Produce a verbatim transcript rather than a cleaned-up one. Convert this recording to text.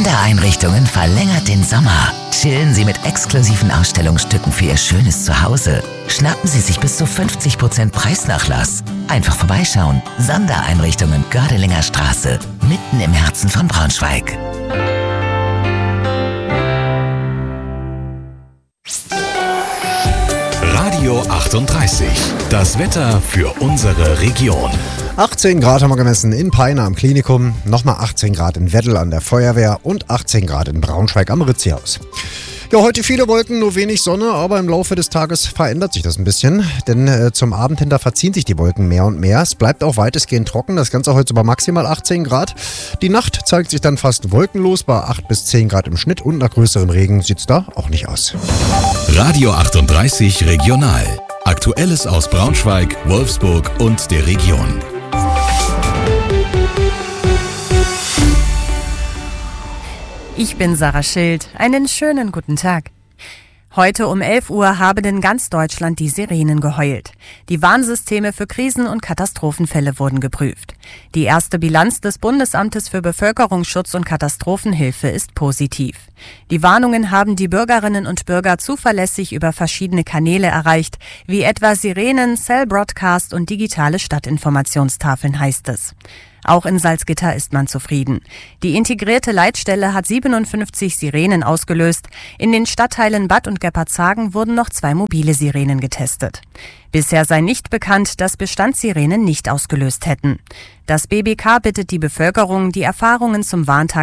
Sondereinrichtungen verlängert den Sommer. Chillen Sie mit exklusiven Ausstellungsstücken für Ihr schönes Zuhause. Schnappen Sie sich bis zu fünfzig Prozent Preisnachlass. Einfach vorbeischauen. Sondereinrichtungen Gördelinger Straße, mitten im Herzen von Braunschweig. Radio achtunddreißig. Das Wetter für unsere Region. achtzehn Grad haben wir gemessen in Peine am Klinikum, nochmal achtzehn Grad in Weddel an der Feuerwehr und achtzehn Grad in Braunschweig am Ritzihaus. Ja, heute viele Wolken, nur wenig Sonne, aber im Laufe des Tages verändert sich das ein bisschen, denn äh, zum Abend hinter verziehen sich die Wolken mehr und mehr. Es bleibt auch weitestgehend trocken, das Ganze heute bei maximal achtzehn Grad. Die Nacht zeigt sich dann fast wolkenlos bei acht bis zehn Grad im Schnitt und nach größerem Regen sieht es da auch nicht aus. Radio achtunddreißig Regional. Aktuelles aus Braunschweig, Wolfsburg und der Region. Ich bin Sarah Schild. Einen schönen guten Tag. Heute um elf Uhr haben in ganz Deutschland die Sirenen geheult. Die Warnsysteme für Krisen- und Katastrophenfälle wurden geprüft. Die erste Bilanz des Bundesamtes für Bevölkerungsschutz und Katastrophenhilfe ist positiv. Die Warnungen haben die Bürgerinnen und Bürger zuverlässig über verschiedene Kanäle erreicht, wie etwa Sirenen, Cell Broadcast und digitale Stadtinformationstafeln, heißt es. Auch in Salzgitter ist man zufrieden. Die integrierte Leitstelle hat siebenundfünfzig Sirenen ausgelöst. In den Stadtteilen Bad und Geppartshagen wurden noch zwei mobile Sirenen getestet. Bisher sei nicht bekannt, dass Bestandssirenen nicht ausgelöst hätten. Das B B K bittet die Bevölkerung, die Erfahrungen zum Warntag